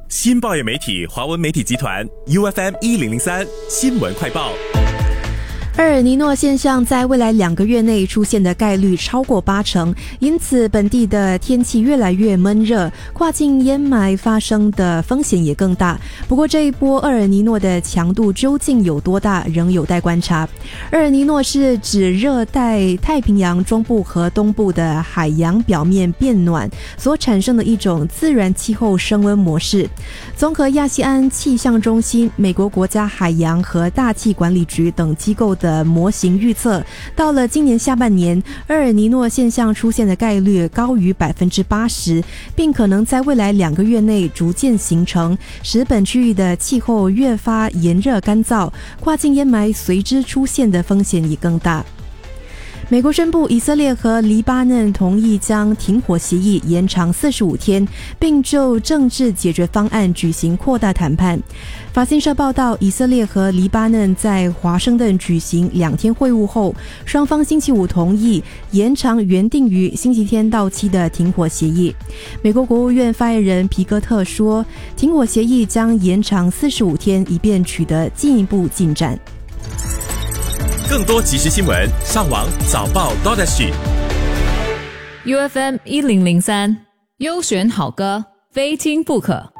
新报业媒体华文媒体集团 UFM1003 新闻快报。 厄尔尼诺现象在未来2个月内出现的概率超过80%，因此本地的天气越来越闷热，跨境烟霾发生的风险也更大。不过这一波厄尔尼诺的强度究竟有多大，仍有待观察。厄尔尼诺是指热带太平洋中部和东部的海洋表面变暖所产生的一种自然气候升温模式。综合亚细安气象中心、美国国家海洋和大气管理局等机构的模型预测，到了今年下半年，厄尔尼诺现象出现的概率高于80%，并可能在未来2个月内逐渐形成，使本区域的气候越发炎热干燥，跨境烟霾随之出现的风险也更大。美国宣布，以色列和黎巴嫩同意将停火协议延长45天，并就政治解决方案举行扩大谈判。法新社报道，以色列和黎巴嫩在华盛顿举行2天会晤后，双方星期五同意延长原定于星期天到期的停火协议。美国国务院发言人皮戈特说，停火协议将延长45天，以便取得进一步进展。 更多即时新闻，上网早报 .SG。 UFM1003 优选好歌，非听不可。